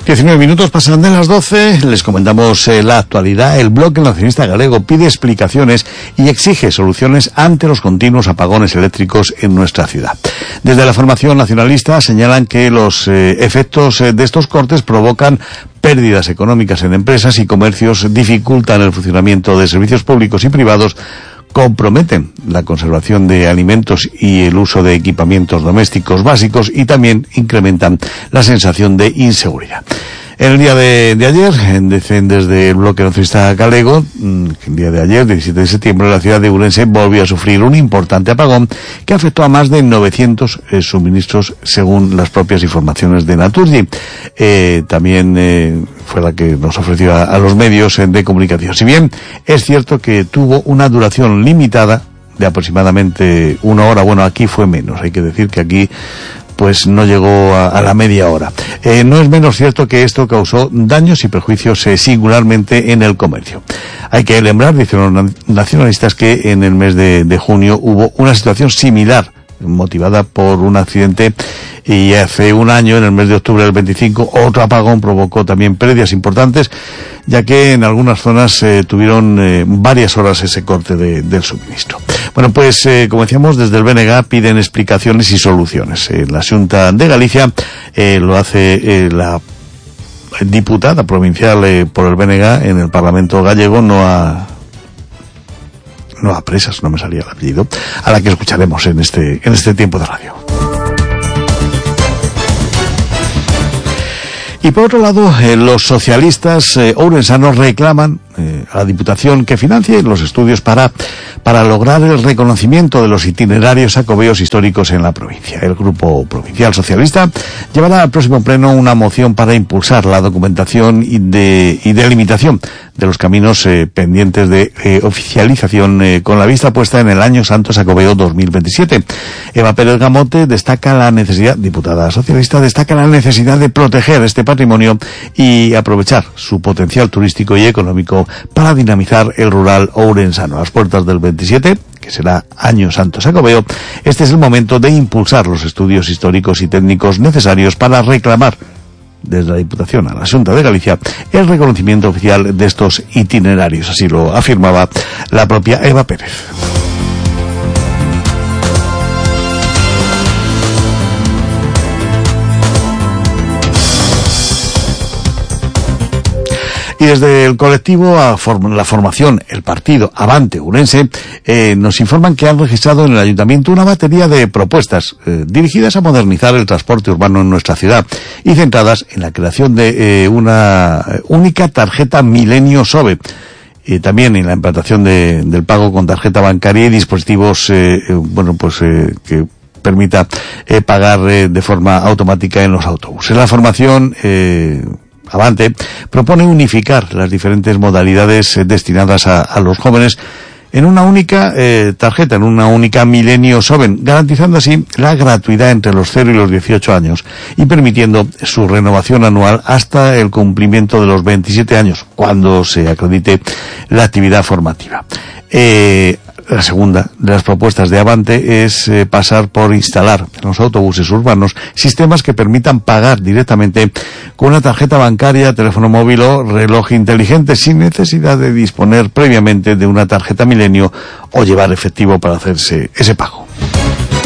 19 minutos pasan de las 12, les comentamos la actualidad. El Bloque Nacionalista Galego pide explicaciones y exige soluciones ante los continuos apagones eléctricos en nuestra ciudad. Desde la formación nacionalista señalan que los efectos de estos cortes provocan pérdidas económicas en empresas y comercios, dificultan el funcionamiento de servicios públicos y privados, comprometen la conservación de alimentos y el uso de equipamientos domésticos básicos y también incrementan la sensación de inseguridad. En el día de ayer, dicen desde el Bloque Nacionalista Galego, el día de ayer, 17 de septiembre, la ciudad de Ourense volvió a sufrir un importante apagón que afectó a más de 900 suministros según las propias informaciones de Naturgy. También fue la que nos ofreció a los medios de comunicación. Si bien es cierto que tuvo una duración limitada de aproximadamente 1 hora, bueno, aquí fue menos, hay que decir que aquí pues no llegó a la media hora. No es menos cierto que esto causó daños y perjuicios singularmente en el comercio. Hay que lembrar, dicen los nacionalistas, que en el mes de junio hubo una situación similar, motivada por un accidente, y hace un año, en el mes de octubre del 25, otro apagón provocó también pérdidas importantes, ya que en algunas zonas tuvieron varias horas ese corte del suministro. Bueno, pues como decíamos, desde el BNG piden explicaciones y soluciones. La Xunta de Galicia lo hace la diputada provincial por el BNG en el Parlamento gallego, Noa Presas, no me salía el apellido, a la que escucharemos en este tiempo de radio. Y por otro lado, los socialistas ourensanos reclaman a la Diputación que financie los estudios para lograr el reconocimiento de los itinerarios jacobeos históricos en la provincia. El Grupo Provincial Socialista llevará al próximo pleno una moción para impulsar la documentación y delimitación de los caminos pendientes de oficialización con la vista puesta en el Año Santo Xacobeo 2027. Eva Pérez Gamote diputada socialista, destaca la necesidad de proteger este patrimonio y aprovechar su potencial turístico y económico para dinamizar el rural ourensano. A las puertas del 27, que será Año Santo Xacobeo, este es el momento de impulsar los estudios históricos y técnicos necesarios para reclamar desde la Diputación a la Xunta de Galicia el reconocimiento oficial de estos itinerarios. Así lo afirmaba la propia Eva Pérez. Y desde el colectivo la formación, el partido Avante Ourense, nos informan que han registrado en el ayuntamiento una batería de propuestas dirigidas a modernizar el transporte urbano en nuestra ciudad y centradas en la creación de una única tarjeta Milenio SOBE. También en la implantación del pago con tarjeta bancaria y dispositivos, que permita pagar de forma automática en los autobuses. La formación Avante propone unificar las diferentes modalidades destinadas a los jóvenes en una única tarjeta, en una única Milenio SOBE, garantizando así la gratuidad entre los 0 y los 18 años y permitiendo su renovación anual hasta el cumplimiento de los 27 años, cuando se acredite la actividad formativa. La segunda de las propuestas de Avante es pasar por instalar en los autobuses urbanos sistemas que permitan pagar directamente con una tarjeta bancaria, teléfono móvil o reloj inteligente sin necesidad de disponer previamente de una tarjeta Milenio o llevar efectivo para hacerse ese pago.